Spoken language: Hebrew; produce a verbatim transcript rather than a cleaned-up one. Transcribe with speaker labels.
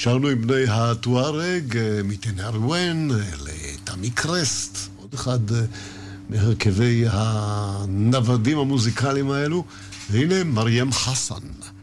Speaker 1: שרנו עם בני הטוארג, מתנהרואן לתמי קרסט, עוד אחד מהרכבי הנוודים המוזיקליים האלו, והנה מרים חסן.